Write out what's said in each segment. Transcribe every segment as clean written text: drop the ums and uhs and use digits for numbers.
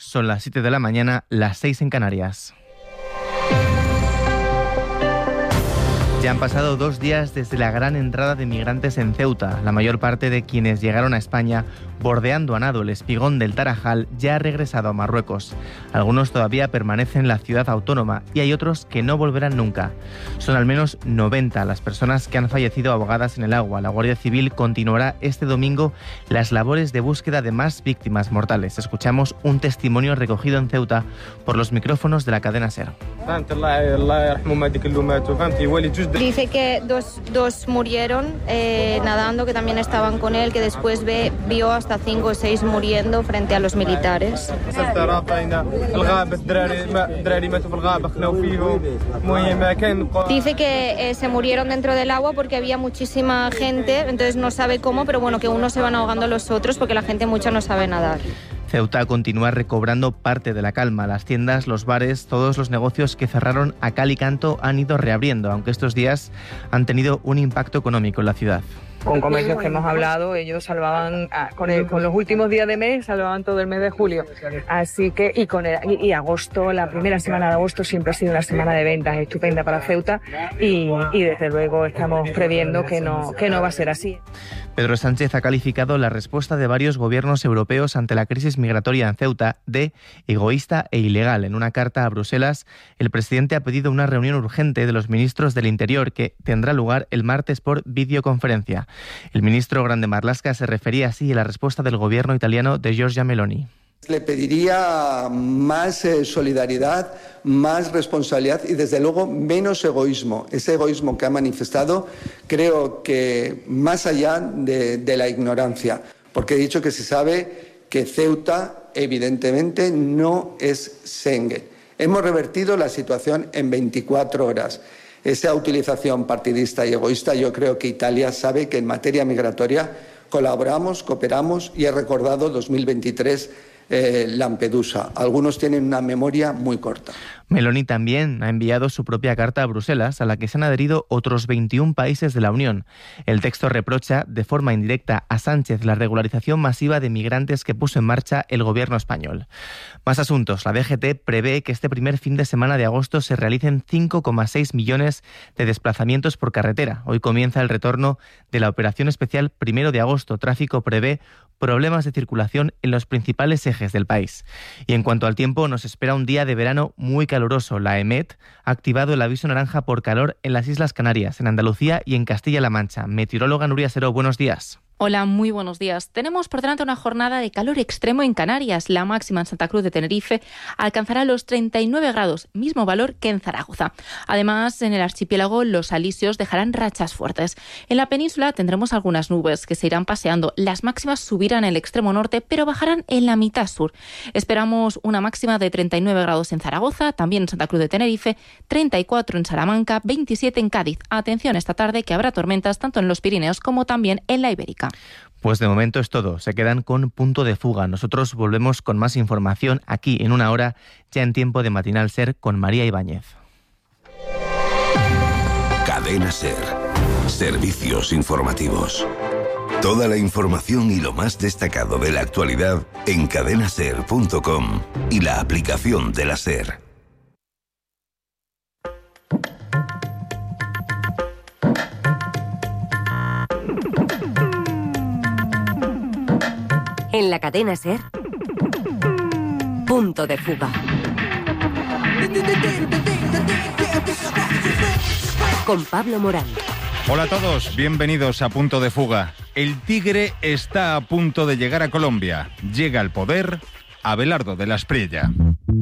Son las 7 de la mañana, las 6 en Canarias. Ya han pasado 2 días desde la gran entrada de migrantes en Ceuta. La mayor parte de quienes llegaron a España, bordeando a nado el espigón del Tarajal, ya ha regresado a Marruecos. Algunos todavía permanecen en la ciudad autónoma y hay otros que no volverán nunca. Son al menos 90 las personas que han fallecido ahogadas en el agua. La Guardia Civil continuará este domingo las labores de búsqueda de más víctimas mortales. Escuchamos un testimonio recogido en Ceuta por los micrófonos de la cadena SER. Dice que dos murieron nadando, que también estaban con él, que después vio hasta 5 o 6 muriendo frente a los militares. Dice que se murieron dentro del agua porque había muchísima gente, entonces no sabe cómo, pero bueno, que unos se van ahogando a los otros porque la gente mucha no sabe nadar. Ceuta continúa recobrando parte de la calma. Las tiendas, los bares, todos los negocios que cerraron a cal y canto han ido reabriendo, aunque estos días han tenido un impacto económico en la ciudad. Con comercios que hemos hablado, ellos salvaban, con los últimos días de mes, salvaban todo el mes de julio. Así que, y agosto, la primera semana de agosto siempre ha sido una semana de ventas estupenda para Ceuta y desde luego estamos previendo que no va a ser así. Pedro Sánchez ha calificado la respuesta de varios gobiernos europeos ante la crisis migratoria en Ceuta de egoísta e ilegal. En una carta a Bruselas, el presidente ha pedido una reunión urgente de los ministros del Interior que tendrá lugar el martes por videoconferencia. El ministro Grande Marlaska se refería así a la respuesta del gobierno italiano de Giorgia Meloni. Le pediría más solidaridad, más responsabilidad y desde luego menos egoísmo. Ese egoísmo que ha manifestado creo que más allá de la ignorancia, porque he dicho que se sabe que Ceuta evidentemente no es Schengen. Hemos revertido la situación en 24 horas. Esa utilización partidista y egoísta, yo creo que Italia sabe que en materia migratoria colaboramos, cooperamos y he recordado 2023 Lampedusa. Algunos tienen una memoria muy corta. Meloni también ha enviado su propia carta a Bruselas, a la que se han adherido otros 21 países de la Unión. El texto reprocha de forma indirecta a Sánchez la regularización masiva de migrantes que puso en marcha el gobierno español. Más asuntos. La DGT prevé que este primer fin de semana de agosto se realicen 5,6 millones de desplazamientos por carretera. Hoy comienza el retorno de la operación especial 1 de agosto. Tráfico prevé problemas de circulación en los principales ejes del país. Y en cuanto al tiempo, nos espera un día de verano muy caluroso. La EMET ha activado el aviso naranja por calor en las Islas Canarias, en Andalucía y en Castilla-La Mancha. Meteoróloga Nuria Seró, buenos días. Hola, muy buenos días. Tenemos por delante una jornada de calor extremo en Canarias. La máxima en Santa Cruz de Tenerife alcanzará los 39 grados, mismo valor que en Zaragoza. Además, en el archipiélago, los alisios dejarán rachas fuertes. En la península tendremos algunas nubes que se irán paseando. Las máximas subirán en el extremo norte, pero bajarán en la mitad sur. Esperamos una máxima de 39 grados en Zaragoza, también en Santa Cruz de Tenerife, 34 en Salamanca, 27 en Cádiz. Atención esta tarde que habrá tormentas tanto en los Pirineos como también en la Ibérica. Pues de momento es todo. Se quedan con Punto de Fuga. Nosotros volvemos con más información aquí en una hora, ya en tiempo de Matinal SER con María Ibáñez. Cadena SER. Servicios informativos. Toda la información y lo más destacado de la actualidad en cadenaser.com y la aplicación de la SER. En la cadena SER, Punto de Fuga. Con Pablo Morán. Hola a todos, bienvenidos a Punto de Fuga. El tigre está a punto de llegar a Colombia. Llega al poder Abelardo de la Espriella.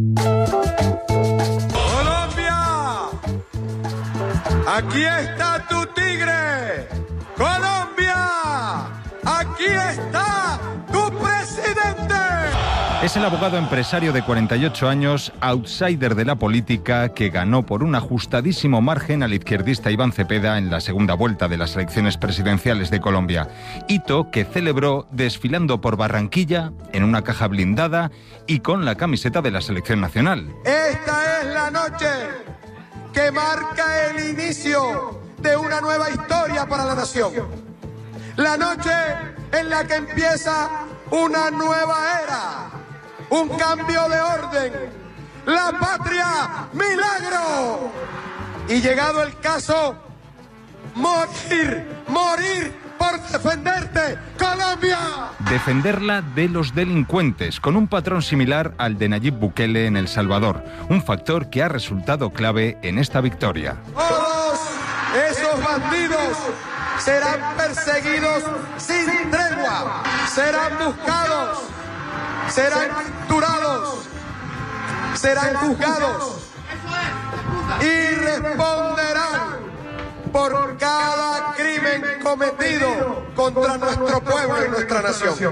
¡Colombia! ¡Aquí está tu tigre! ¡Colombia! ¡Aquí está tu presidente! Es el abogado empresario de 48 años, outsider de la política, que ganó por un ajustadísimo margen al izquierdista Iván Cepeda en la segunda vuelta de las elecciones presidenciales de Colombia. Hito que celebró desfilando por Barranquilla, en una caja blindada y con la camiseta de la selección nacional. Esta es la noche que marca el inicio de una nueva historia para la nación. La noche en la que empieza una nueva era. un cambio de orden. La patria, milagro. Y llegado el caso, morir por defenderte, Colombia. Defenderla de los delincuentes, con un patrón similar al de Nayib Bukele en El Salvador, un factor que ha resultado clave en esta victoria. Todos esos bandidos serán perseguidos sin tregua, serán buscados, serán capturados, serán juzgados y responderán por cada crimen cometido contra nuestro pueblo y nuestra nación.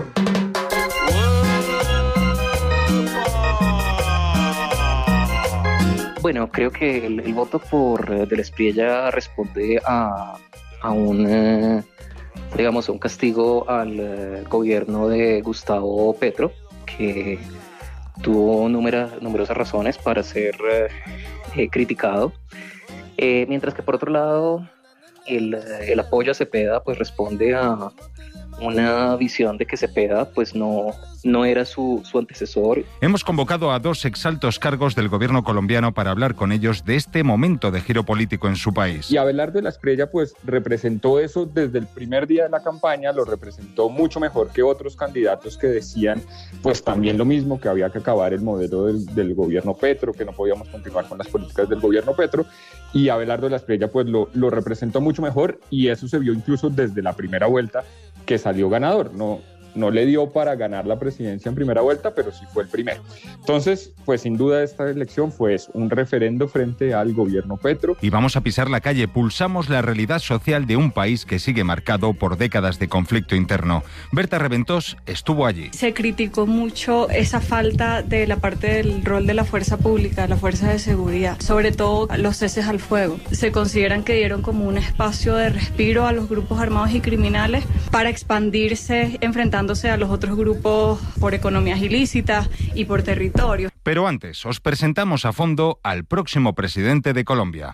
Bueno, creo que el voto por Del Espriella responde a un castigo al gobierno de Gustavo Petro, que tuvo numerosas razones para ser criticado. Mientras que por otro lado el apoyo a Cepeda pues responde a una visión de que Cepeda pues no era su antecesor. Hemos convocado a 2 exaltos cargos del gobierno colombiano para hablar con ellos de este momento de giro político en su país. Y Abelardo de la Espriella pues representó eso desde el primer día de la campaña, lo representó mucho mejor que otros candidatos que decían pues también lo mismo, que había que acabar el modelo del gobierno Petro, que no podíamos continuar con las políticas del gobierno Petro, y Abelardo de la Espriella pues lo representó mucho mejor, y eso se vio incluso desde la primera vuelta, que salió ganador. No le dio para ganar la presidencia en primera vuelta, pero sí fue el primero. Entonces, pues sin duda esta elección fue un referendo frente al gobierno Petro. Y vamos a pisar la calle, pulsamos la realidad social de un país que sigue marcado por décadas de conflicto interno. Berta Reventós estuvo allí. Se criticó mucho esa falta de la parte del rol de la fuerza pública, de la fuerza de seguridad, sobre todo los ceses al fuego. Se consideran que dieron como un espacio de respiro a los grupos armados y criminales para expandirse enfrentando a los otros grupos por economías ilícitas y por territorio. Pero antes, os presentamos a fondo al próximo presidente de Colombia.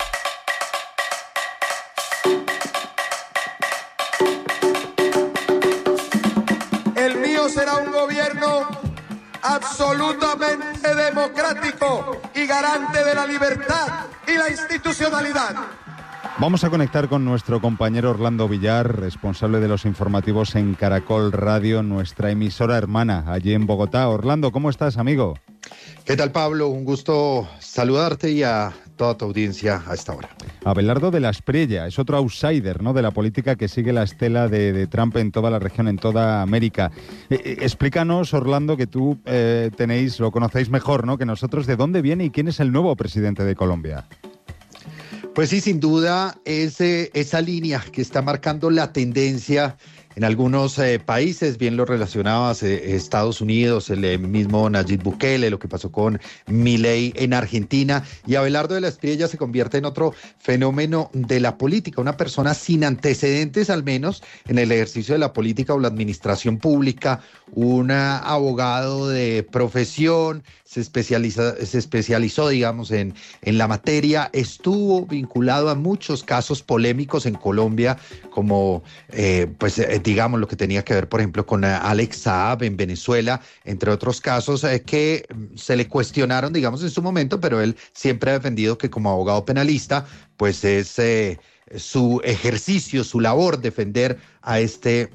El mío será un gobierno absolutamente democrático y garante de la libertad y la institucionalidad. Vamos a conectar con nuestro compañero Orlando Villar, responsable de los informativos en Caracol Radio, nuestra emisora hermana allí en Bogotá. Orlando, ¿cómo estás, amigo? ¿Qué tal, Pablo? Un gusto saludarte y a toda tu audiencia a esta hora. Abelardo de la Espriella es otro outsider, ¿no?, de la política que sigue la estela de Trump en toda la región, en toda América. Explícanos, Orlando, que tú lo conocéis mejor, ¿no?, que nosotros, ¿de dónde viene y quién es el nuevo presidente de Colombia? Pues sí, sin duda es esa línea que está marcando la tendencia en algunos países, bien lo relacionabas, Estados Unidos, el mismo Nayib Bukele, lo que pasó con Milei en Argentina, y Abelardo de la Espriella se convierte en otro fenómeno de la política, una persona sin antecedentes al menos en el ejercicio de la política o la administración pública, un abogado de profesión, se especializó, digamos, en la materia, estuvo vinculado a muchos casos polémicos en Colombia, como, digamos, lo que tenía que ver, por ejemplo, con Alex Saab en Venezuela, entre otros casos que se le cuestionaron, digamos, en su momento, pero él siempre ha defendido que como abogado penalista, pues es su ejercicio, su labor, defender a este